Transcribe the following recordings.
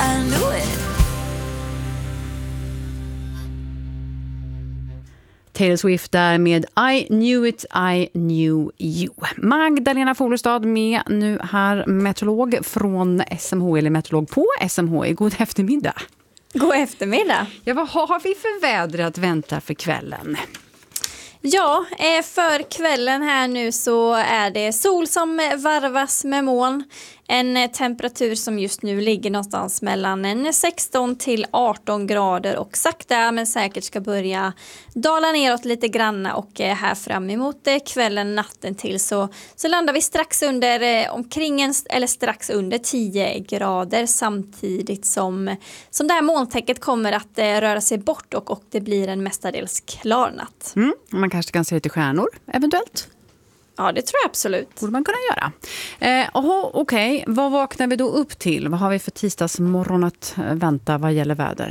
I knew it. Taylor Swift där med I knew it, I knew you. Magdalena Folestad med nu här, meteorolog från SMH, eller meteorolog på SMH. God eftermiddag. God eftermiddag. Ja, vad har vi för väder att vänta för kvällen? Ja, för kvällen här nu så är det sol som varvas med moln. En temperatur som just nu ligger någonstans mellan 16 till 18 grader och sakta men säkert ska börja dala neråt lite granna, och här fram emot kvällen, natten till så landar vi strax under eller strax under 10 grader, samtidigt som det här molntäcket kommer att röra sig bort och det blir en mestadels klar natt. Man kanske kan se lite stjärnor eventuellt. Ja, det tror jag absolut. Borde man kunna göra. Okej. Vad vaknar vi då upp till? Vad har vi för tisdagsmorgon att vänta vad gäller väder?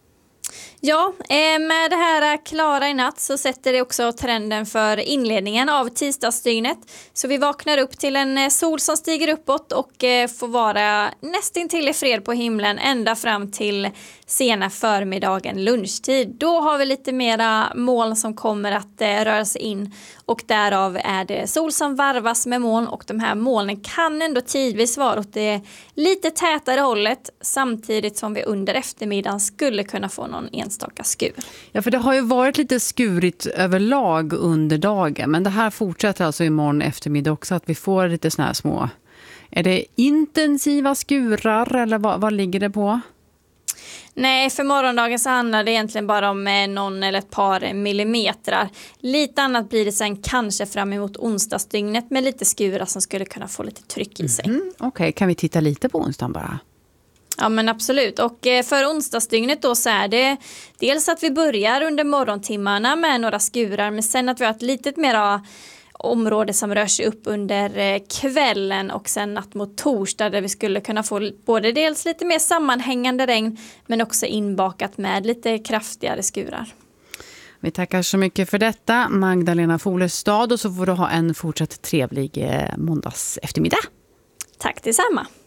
Ja, med det här klara i natt så sätter det också trenden för inledningen av tisdagsdygnet. Så vi vaknar upp till en sol som stiger uppåt och får vara nästintill i fred på himlen ända fram till sena förmiddagen, lunchtid. Då har vi lite mera moln som kommer att röra sig in, och därav är det sol som varvas med moln, och de här molnen kan ändå tidvis vara åt det lite tätare hållet, samtidigt som vi under eftermiddagen skulle kunna få någon enstaka skur. Ja, för det har ju varit lite skurigt överlag under dagen, men det här fortsätter alltså imorgon eftermiddag också, att vi får lite såna här små. Är det intensiva skurar eller vad ligger det på? Nej, för morgondagen så handlar det egentligen bara om någon eller ett par millimeter. Lite annat blir det sen kanske fram emot onsdagsdygnet med lite skurar som skulle kunna få lite tryck i sig. Okej, kan vi titta lite på onsdagen bara? Ja, men absolut. Och för onsdagsdygnet då så är det dels att vi börjar under morgontimmarna med några skurar, men sen att vi har ett litet mera område som rör sig upp under kvällen, och sen natt mot torsdag där vi skulle kunna få både dels lite mer sammanhängande regn men också inbakat med lite kraftigare skurar. Vi tackar så mycket för detta, Magdalena Folestad, och så får du ha en fortsatt trevlig måndags eftermiddag. Tack detsamma.